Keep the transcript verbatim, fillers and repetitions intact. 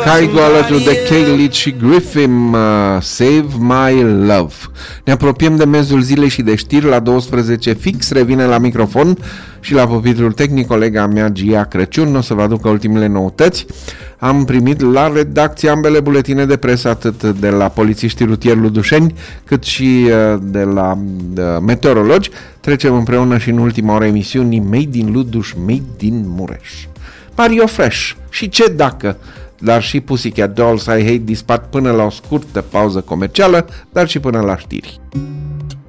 Kygo alături de K-Lead și Griffin, uh, Save My Love. Ne apropiem de mezul zilei și de știri. La douăsprezece fix revine la microfon și la pupitrul tehnic colega mea Gia Crăciun. O să vă aducă ultimele noutăți. Am primit la redacție ambele buletine de presă, atât de la polițiștii rutieri ludușeni, cât și uh, de la uh, meteorologi. Trecem împreună și în ultima oră emisiunii Made din Luduș, Made din Mureș. Mario Fresh și ce dacă, dar și Pussycat Dolls, I Hate This Part, până la o scurtă pauză comercială, dar și până la știri.